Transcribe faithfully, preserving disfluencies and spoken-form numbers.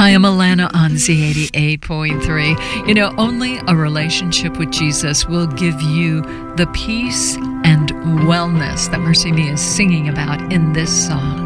Hi, I'm Alana on Z eighty-eight point three. You know, only a relationship with Jesus will give you the peace and wellness that MercyMe is singing about in this song.